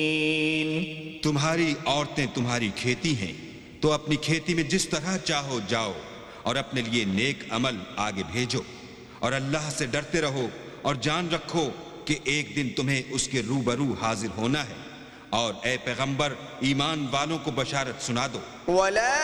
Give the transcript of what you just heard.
तुम्हारी औरतें तुम्हारी खेती हैं, तो अपनी खेती में जिस तरह चाहो जाओ और अपने लिए नेक अमल आगे भेजो और अल्लाह से डरते रहो और जान रखो कि एक दिन तुम्हें उसके रूबरू हाजिर होना है। और ए पैगंबर, ईमान वालों को बशारत सुना दो।